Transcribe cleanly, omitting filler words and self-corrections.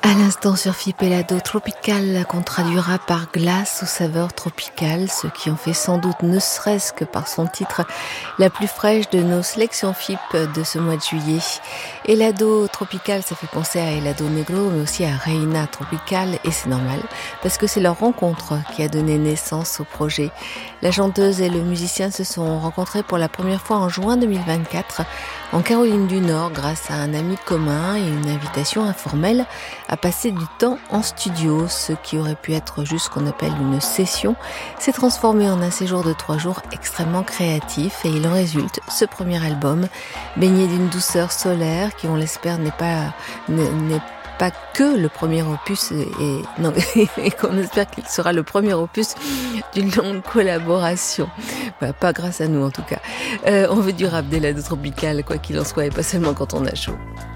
À l'instant sur Fipelado Tropical, qu'on traduira par glace aux saveurs tropicales, ce qui en fait sans doute, ne serait-ce que par son titre, la plus fraîche de nos sélections FIP de ce mois de juillet. Helado Tropical, ça fait penser à Helado Negro, mais aussi à Reina Tropical, et c'est normal, parce que c'est leur rencontre qui a donné naissance au projet. La chanteuse et le musicien se sont rencontrés pour la première fois en juin 2024, en Caroline du Nord, grâce à un ami commun et une invitation informelle à passer du temps en studio. Ce qui aurait pu être juste ce qu'on appelle une session s'est transformé en un séjour de 3 jours extrêmement créatif, et il en résulte ce premier album, baigné d'une douceur solaire qui, on l'espère, n'est pas que le premier opus, et qu'on espère qu'il sera le premier opus d'une longue collaboration. Voilà, pas grâce à nous en tout cas. On veut du rap d'Helado Tropical, quoi qu'il en soit, et pas seulement quand on a chaud.